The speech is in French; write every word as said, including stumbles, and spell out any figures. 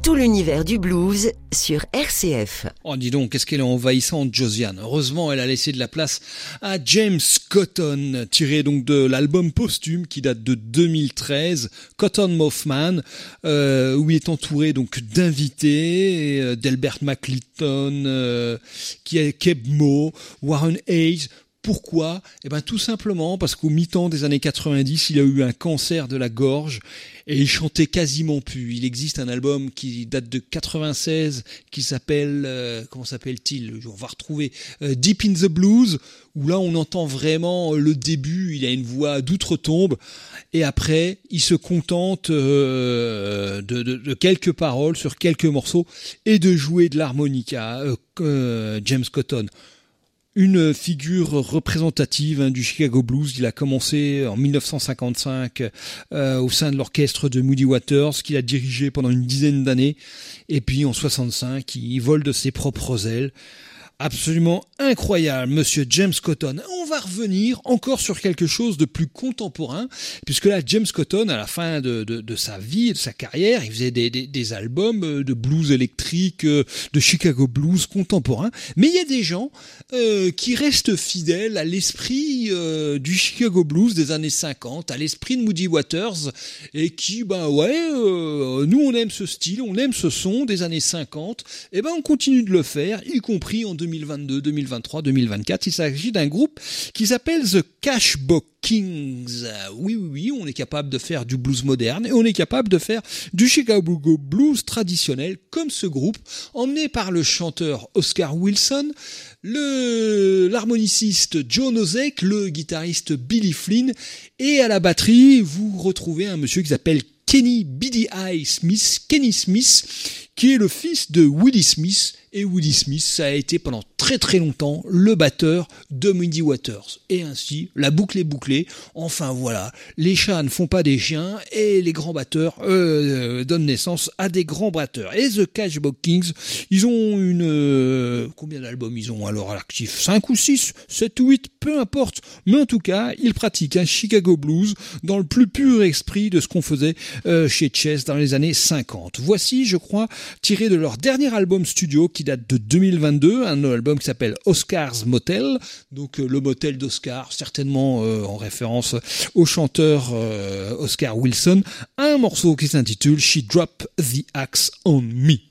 tout l'univers du blues sur R C F. Oh, dis donc, qu'est-ce qu'elle est envahissante, Josiane. Heureusement, elle a laissé de la place à James Cotton, tiré donc de l'album posthume qui date de deux mille treize, Cotton Mouth Man, euh, où il est entouré donc d'invités, euh, d'Elbert McLeod, euh, qui est Keb Mo, Warren Hayes. Pourquoi ? Eh ben tout simplement parce qu'au mi-temps des années quatre-vingt-dix, il a eu un cancer de la gorge et il chantait quasiment plus. Il existe un album qui date de quatre-vingt-seize qui s'appelle euh, comment s'appelle-t-il ? On va retrouver euh, Deep in the Blues, où là on entend vraiment le début. Il a une voix d'outre-tombe et après il se contente euh, de, de, de quelques paroles sur quelques morceaux et de jouer de l'harmonica. Euh, euh, James Cotton. Une figure représentative hein, du Chicago Blues. Il a commencé en dix-neuf cent cinquante-cinq euh, au sein de l'orchestre de Muddy Waters, qu'il a dirigé pendant une dizaine d'années. Et puis en soixante-cinq, il vole de ses propres ailes. Absolument incroyable, monsieur James Cotton. On va revenir encore sur quelque chose de plus contemporain, puisque là, James Cotton, à la fin de, de, de sa vie, de sa carrière, il faisait des, des, des albums de blues électrique, de Chicago Blues contemporain. Mais il y a des gens euh, qui restent fidèles à l'esprit euh, du Chicago Blues des années cinquante, à l'esprit de Muddy Waters, et qui, ben ouais, euh, nous on aime ce style, on aime ce son des années cinquante, et ben on continue de le faire, y compris en deux mille vingt-deux, deux mille vingt-trois, deux mille vingt-quatre. Il s'agit d'un groupe qui s'appelle The Cashbox Kings. Oui, oui, oui, on est capable de faire du blues moderne et on est capable de faire du Chicago Blues traditionnel comme ce groupe, emmené par le chanteur Oscar Wilson, le, l'harmoniciste Joe Nosek, le guitariste Billy Flynn, et à la batterie, vous retrouvez un monsieur qui s'appelle Kenny Beady Eye Smith, Kenny Smith, qui est le fils de Woody Smith. Et Woody Smith, ça a été pendant très très longtemps le batteur de Muddy Waters. Et ainsi, la boucle est bouclée. Enfin voilà, les chats ne font pas des chiens et les grands batteurs euh, donnent naissance à des grands batteurs. Et The Cashbox Kings, ils ont une... Euh, combien d'albums ils ont alors à l'actif ? cinq ou six, sept ou huit, peu importe. Mais en tout cas, ils pratiquent un Chicago Blues dans le plus pur esprit de ce qu'on faisait euh, chez Chess dans les années cinquante. Voici, je crois, tiré de leur dernier album studio qui date de deux mille vingt-deux, un album qui s'appelle Oscar's Motel, donc euh, le motel d'Oscar, certainement euh, en référence au chanteur euh, Oscar Wilson, un morceau qui s'intitule She Dropped the Axe on Me.